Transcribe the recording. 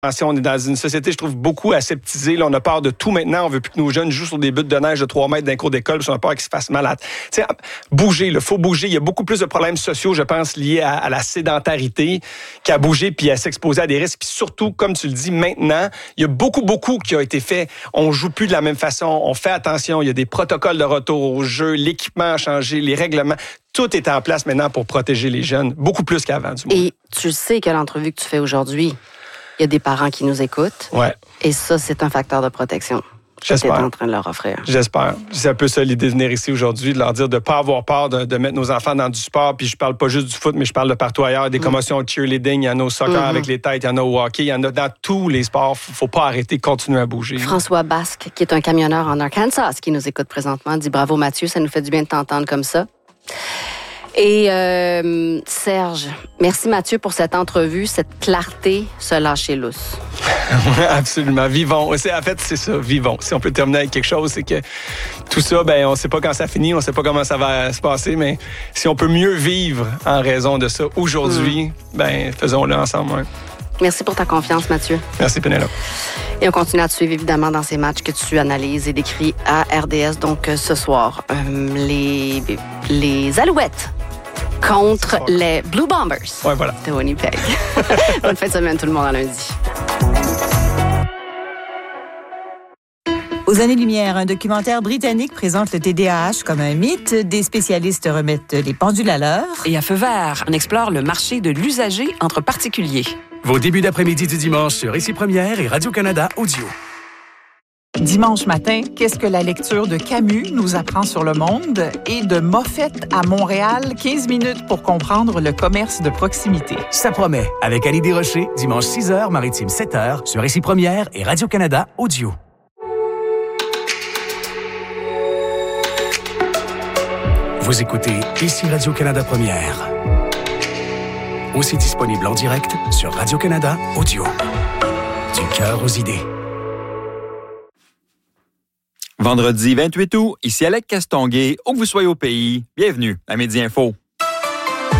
On est dans une société, je trouve, beaucoup aseptisée. Là, on a peur de tout maintenant. On veut plus que nos jeunes jouent sur des buttes de neige de 3 mètres d'un cours d'école, puis on a peur qu'ils se fassent malade. Tu sais, bouger, il faut bouger. Il y a beaucoup plus de problèmes sociaux, je pense, liés à la sédentarité qu'à bouger puis à s'exposer à des risques. Puis surtout, comme tu le dis, maintenant, il y a beaucoup qui a été fait. On joue plus de la même façon. On fait attention. Il y a des protocoles de retour au jeu. L'équipement a changé, les règlements. Tout est en place maintenant pour protéger les jeunes, beaucoup plus qu'avant, du moins. Et tu sais que l'entrevue que tu fais aujourd'hui, il y a des parents qui nous écoutent. Ouais. Et ça, c'est un facteur de protection. J'espère. Que tu es en train de leur offrir. J'espère. C'est un peu ça l'idée de venir ici aujourd'hui, de leur dire de ne pas avoir peur de mettre nos enfants dans du sport. Puis je parle pas juste du foot, mais je parle de partout ailleurs. Des commotions au cheerleading, il y en a au soccer avec les têtes, il y en a au hockey, il y en a dans tous les sports. Faut pas arrêter, continuer à bouger. François Basque, qui est un camionneur en Arkansas, qui nous écoute présentement, dit bravo Mathieu, ça nous fait du bien de t'entendre comme ça. Et Serge, merci Mathieu pour cette entrevue, cette clarté, ce lâcher lousse. Absolument, vivons. En fait, c'est ça, vivons. Si on peut terminer avec quelque chose, c'est que tout ça, on ne sait pas quand ça finit, on ne sait pas comment ça va se passer, mais si on peut mieux vivre en raison de ça aujourd'hui, faisons-le ensemble. Ouais. Merci pour ta confiance, Mathieu. Merci, Pénélope. Et on continue à te suivre, évidemment, dans ces matchs que tu analyses et décris à RDS. Donc, ce soir, les Alouettes contre les Blue Bombers. Ouais, voilà. De Winnipeg. Bonne fin de semaine, tout le monde, à lundi. Aux années-lumière, un documentaire britannique présente le TDAH comme un mythe. Des spécialistes remettent les pendules à l'heure. Et à Feu vert, on explore le marché de l'usager entre particuliers. Vos débuts d'après-midi du dimanche sur Ici Première et Radio-Canada Audio. Dimanche matin, qu'est-ce que la lecture de Camus nous apprend sur le monde? Et de Moffett à Montréal, 15 minutes pour comprendre le commerce de proximité. Ça promet, avec Annie Desrochers, dimanche 6h, maritime 7h, sur Ici Première et Radio-Canada Audio. Vous écoutez Ici Radio-Canada Première. Aussi disponible en direct sur Radio-Canada Audio. Du cœur aux idées. Vendredi 28 août, ici Alec Castonguay, où que vous soyez au pays, bienvenue à Midi Info.